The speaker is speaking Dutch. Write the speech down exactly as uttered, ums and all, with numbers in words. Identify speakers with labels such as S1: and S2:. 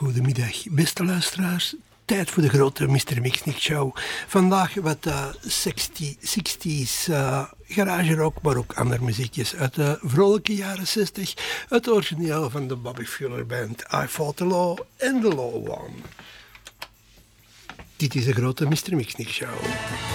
S1: goedemiddag, beste luisteraars. Tijd voor de grote mister Mixnik Show. Vandaag wat uh, zestig, zestig's uh, garage rock, maar ook andere muziekjes uit de vrolijke jaren zestig. Het origineel van de Bobby Fuller Band, I Fought the Law and the Law Won. Dit is de grote mister Mixnik Show.